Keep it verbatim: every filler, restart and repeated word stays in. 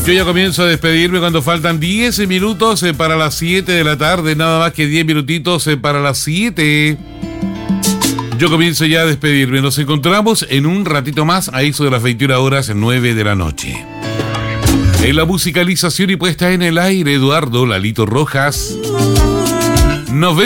Yo ya comienzo a despedirme cuando faltan diez minutos eh, para las siete de la tarde, nada más que diez minutitos eh, para las siete. Yo comienzo ya a despedirme. Nos encontramos en un ratito más a eso de las veintiuna horas nueve de la noche. En la musicalización y puesta en el aire, Eduardo Lalito Rojas. Nos vemos.